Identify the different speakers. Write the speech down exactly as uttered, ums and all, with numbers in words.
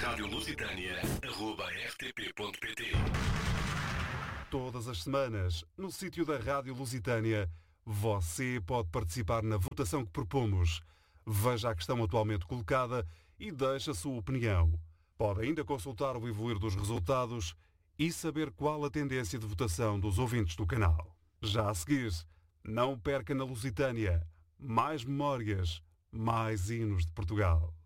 Speaker 1: rádio lusitânia arroba r t p ponto p t.
Speaker 2: Todas as semanas, no sítio da Rádio Lusitânia, você pode participar na votação que propomos. Veja a questão atualmente colocada e deixe a sua opinião. Pode ainda consultar o evoluir dos resultados e saber qual a tendência de votação dos ouvintes do canal. Já a seguir, não perca na Lusitânia mais memórias, mais hinos de Portugal.